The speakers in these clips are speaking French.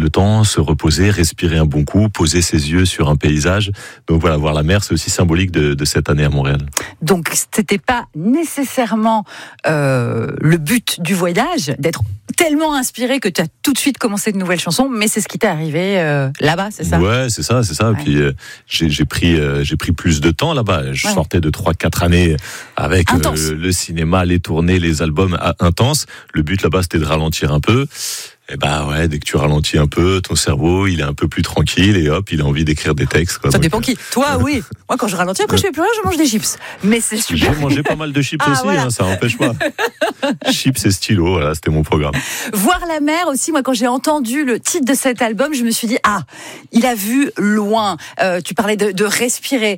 le temps, se reposer, respirer un bon coup, poser ses yeux sur un paysage. Donc voilà, voir la mer, c'est aussi symbolique de cette année à Montréal. Donc c'était pas nécessairement le but du voyage, d'être tellement inspiré que tu as tout de suite commencé de nouvelles chansons, mais c'est ce qui t'est arrivé là-bas, c'est ça ? Ouais, c'est ça. Ouais. Puis j'ai pris plus de temps là-bas. Je sortais de 3-4 années avec le cinéma, les tournées, les albums intenses. Le but là-bas, c'était de ralentir un peu. Et dès que tu ralentis un peu, ton cerveau, il est un peu plus tranquille et hop, il a envie d'écrire des textes. Ça dépend qui. Toi, oui. Moi, quand je ralentis, après, je fais plus rien, je mange des chips. Mais c'est super. J'ai mangé pas mal de chips aussi, voilà. Ça n'empêche pas. Chips et stylo, voilà, c'était mon programme. Voir la mer aussi, moi, quand j'ai entendu le titre de cet album, je me suis dit, il a vu loin. Tu parlais de respirer,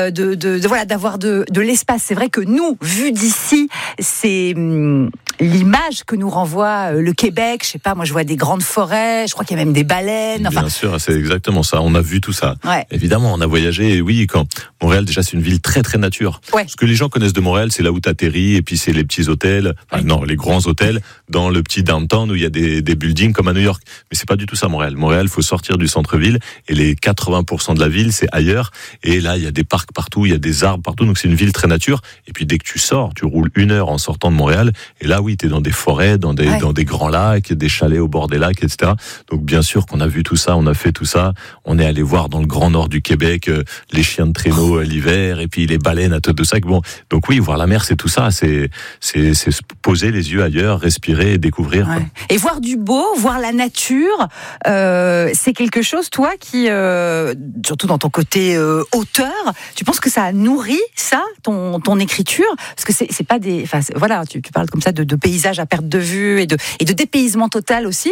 d'avoir de l'espace. C'est vrai que nous, vu d'ici, c'est l'image que nous renvoie le Québec. Je sais pas, moi, je vois des grandes forêts, je crois qu'il y a même des baleines. Bien sûr, c'est exactement ça. On a vu tout ça. Ouais. Évidemment, on a voyagé. Et oui, quand Montréal, déjà, c'est une ville très, très nature. Ouais. Ce que les gens connaissent de Montréal, c'est là où t'atterris, et puis c'est les petits hôtels, les grands hôtels, dans le petit downtown où il y a des buildings comme à New York. Mais c'est pas du tout ça, Montréal. Montréal, faut sortir du centre-ville, et les 80% de la ville, c'est ailleurs. Et là, il y a des parcs partout, il y a des arbres partout. Donc c'est une ville très nature. Et puis dès que tu sors, tu roules 1 heure en sortant de Montréal. Et là, oui, t'es dans des forêts, dans des grands lacs, des chalets au bord des lacs, etc. Donc bien sûr qu'on a vu tout ça, on a fait tout ça. On est allé voir dans le grand nord du Québec les chiens de traîneau l'hiver et puis les baleines à tête de sac. Bon, donc oui, voir la mer, c'est tout ça. C'est se poser les yeux ailleurs, respirer et découvrir. Ouais. Et voir du beau, voir la nature, c'est quelque chose, toi, qui, surtout dans ton côté auteur, tu penses que ça a nourri ça, ton écriture ? Parce que c'est pas des, enfin voilà, tu parles comme ça de paysages à perte de vue et de dépaysement total aussi.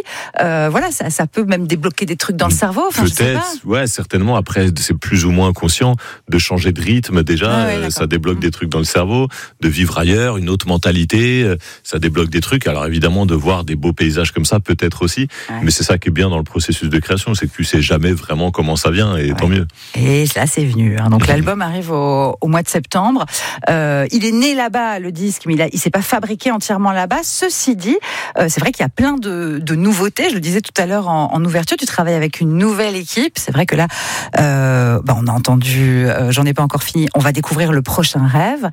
Ça peut même débloquer des trucs dans le cerveau. Enfin, peut-être, ouais, certainement. Après, c'est plus ou moins conscient de changer de rythme. Déjà, ça débloque des trucs dans le cerveau, de vivre ailleurs, une autre mentalité. Ça débloque des trucs. Alors évidemment, de voir des beaux paysages comme ça, peut-être aussi. Ouais. Mais c'est ça qui est bien dans le processus de création, c'est que tu sais jamais vraiment comment ça vient, et tant mieux. Et là, c'est venu. Donc l'album arrive au mois de septembre. Il est né là-bas, le disque, mais il s'est pas fabriqué entièrement là-bas. Ceci dit, c'est vrai qu'il y a plein de nouveautés. Je le disais tout à l'heure en ouverture, tu travailles avec une nouvelle équipe. C'est vrai que là, on a entendu, j'en ai pas encore fini, on va découvrir le prochain rêve.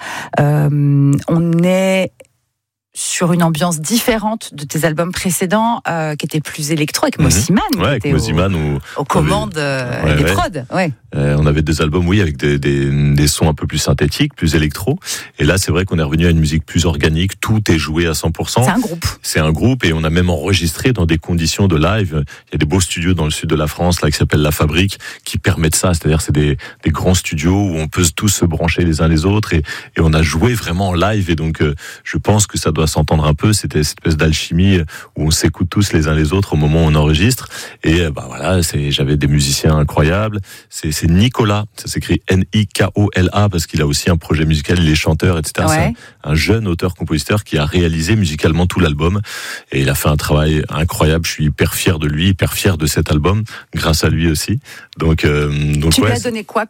On est sur une ambiance différente de tes albums précédents, qui étaient plus électro, avec Mosiman. Ouais, avec Mosiman. Aux commandes des prods. Ouais. On avait des albums, avec des sons un peu plus synthétiques, plus électro. Et là, c'est vrai qu'on est revenu à une musique plus organique. Tout est joué à 100%. C'est un groupe et on a même enregistré dans des conditions de live. Il y a des beaux studios dans le sud de la France, là, qui s'appellent La Fabrique, qui permettent ça. C'est-à-dire, c'est des grands studios où on peut tous se brancher les uns les autres et on a joué vraiment en live. Et donc, je pense que ça doit s'entendre un peu. C'était cette espèce d'alchimie où on s'écoute tous les uns les autres au moment où on enregistre. Et j'avais des musiciens incroyables. C'est Nicolas, ça s'écrit Nikola parce qu'il a aussi un projet musical, il est chanteur, etc. Ouais. C'est un jeune auteur-compositeur qui a réalisé musicalement tout l'album et il a fait un travail incroyable. Je suis hyper fier de lui, hyper fier de cet album, grâce à lui aussi. Donc tu lui as donné quoi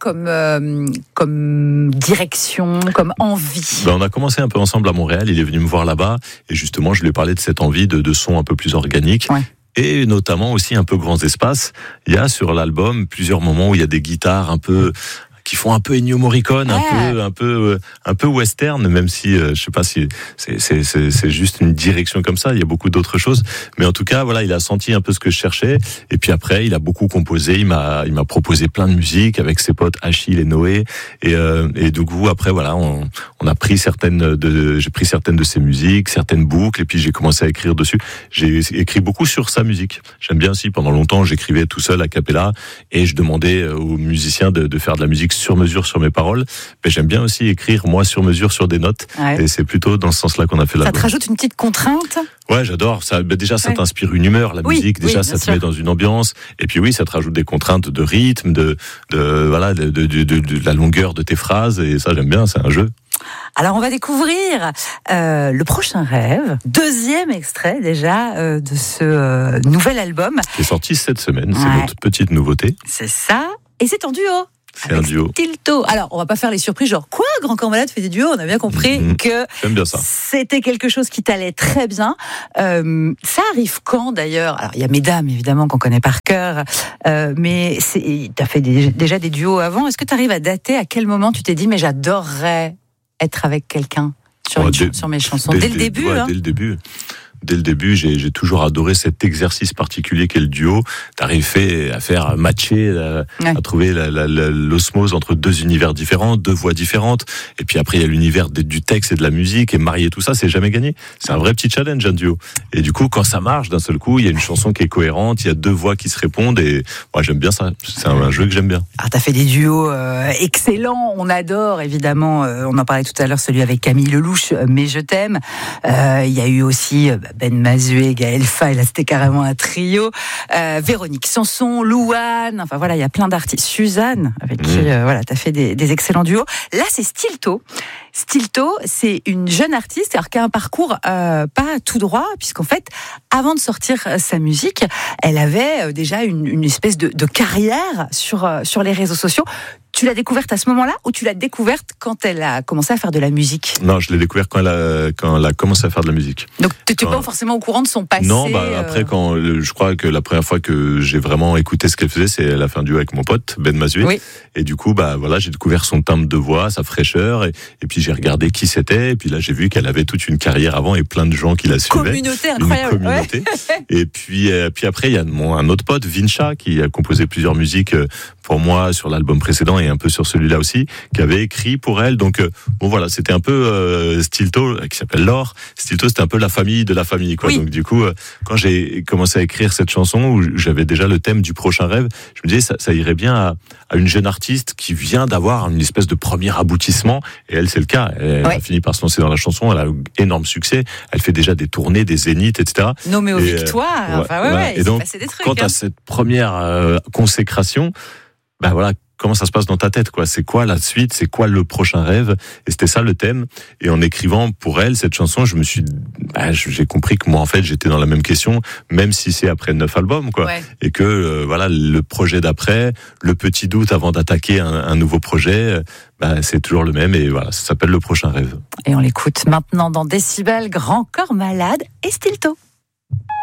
comme direction, comme envie ? On a commencé un peu ensemble à Montréal, il est venu me voir là-bas et justement je lui ai parlé de cette envie de son un peu plus organique. Ouais. Et notamment aussi un peu grands espaces. Il y a sur l'album plusieurs moments où il y a des guitares un peu qui font un peu Ennio Morricone, un peu western, même si je sais pas si c'est juste une direction comme ça. Il y a beaucoup d'autres choses, mais en tout cas voilà, il a senti un peu ce que je cherchais. Et puis après, il a beaucoup composé. Il m'a proposé plein de musique avec ses potes Achille et Noé. Et du coup après voilà, on a pris j'ai pris certaines de ses musiques, certaines boucles, et puis j'ai commencé à écrire dessus. J'ai écrit beaucoup sur sa musique. J'aime bien aussi. Pendant longtemps, j'écrivais tout seul a cappella et je demandais aux musiciens de faire de la musique sur mesure sur mes paroles, mais j'aime bien aussi écrire moi sur mesure sur des notes, et c'est plutôt dans ce sens-là qu'on a fait l'album. Ça te rajoute une petite contrainte ? Ouais, j'adore. Ça, déjà, ça t'inspire une humeur, la musique. Déjà, ça te met dans une ambiance. Et puis oui, ça te rajoute des contraintes de rythme, de la longueur de tes phrases. Et ça, j'aime bien. C'est un jeu. Alors, on va découvrir le prochain rêve, 2e extrait déjà de ce nouvel album. Qui est sorti cette semaine. C'est notre petite nouveauté. C'est ça. Et c'est en duo. C'est un duo. Stilto. Alors, on va pas faire les surprises, genre quoi, Grand Corps Malade fait des duos. On a bien compris que j'aime bien ça. C'était quelque chose qui t'allait très bien. Ça arrive quand d'ailleurs? Alors, il y a Mesdames, évidemment, qu'on connaît par cœur, mais t'as fait déjà des duos avant. Est-ce que tu arrives à dater à quel moment tu t'es dit, mais j'adorerais être avec quelqu'un sur mes chansons? Dès le début, ouais, hein. Dès le début. Dès le début, j'ai toujours adoré cet exercice particulier qu'est le duo. T'arrives à faire matcher, à trouver l'osmose entre deux univers différents, deux voix différentes. Et puis après, il y a l'univers du texte et de la musique. Et marier tout ça, c'est jamais gagné. C'est un vrai petit challenge, un duo. Et du coup, quand ça marche, d'un seul coup, il y a une chanson qui est cohérente, il y a deux voix qui se répondent. Et moi, j'aime bien ça. C'est un jeu que j'aime bien. Alors, t'as fait des duos excellents. On adore, évidemment. On en parlait tout à l'heure, celui avec Camille Lelouch, Mais je t'aime. Il y a eu aussi Ben Mazué, Gaël Faye, là c'était carrément un trio. Véronique Sanson, Louane, enfin voilà, il y a plein d'artistes. Suzanne, avec qui voilà, t'as fait des excellents duos. Là, c'est Stilto. Stilto, c'est une jeune artiste qui a un parcours pas tout droit, puisqu'en fait, avant de sortir sa musique, elle avait déjà une espèce de carrière sur les réseaux sociaux. Tu l'as découverte à ce moment-là ou tu l'as découverte quand elle a commencé à faire de la musique? Non, je l'ai découverte quand elle a commencé à faire de la musique. Donc tu n'étais pas forcément au courant de son passé? Non, après je crois que la première fois que j'ai vraiment écouté ce qu'elle faisait, c'est elle a fait un duo avec mon pote Ben Mazué. Oui. Et du coup, voilà, j'ai découvert son timbre de voix, sa fraîcheur, et puis j'ai regardé qui c'était. Et puis là, j'ai vu qu'elle avait toute une carrière avant et plein de gens qui la suivaient. Communauté incroyable. Une communauté. Ouais. Et puis après, il y a un autre pote, Vincha, qui a composé plusieurs musiques pour moi sur l'album précédent et un peu sur celui-là aussi, qui avait écrit pour elle. Donc bon voilà, c'était un peu Stilto, qui s'appelle Laure. Stilto, c'était un peu la famille de la famille, quoi. Oui. Donc du coup, quand j'ai commencé à écrire cette chanson où j'avais déjà le thème du prochain rêve, je me disais ça irait bien à une jeune artiste qui vient d'avoir une espèce de premier aboutissement. Et elle, c'est le cas. Elle a fini par se lancer dans la chanson. Elle a eu énorme succès. Elle fait déjà des tournées, des zéniths, etc. Nommée aux victoires. Et donc, quand tu as cette première consécration, voilà, comment ça se passe dans ta tête, quoi? C'est quoi la suite? C'est quoi le prochain rêve? Et c'était ça le thème. Et en écrivant pour elle cette chanson, j'ai compris que moi, en fait, j'étais dans la même question, même si c'est après 9 albums, quoi. Ouais. Et que voilà, le projet d'après, le petit doute avant d'attaquer un nouveau projet, c'est toujours le même. Et voilà, ça s'appelle Le Prochain Rêve. Et on l'écoute maintenant dans Décibel, Grand Corps Malade et Stilto.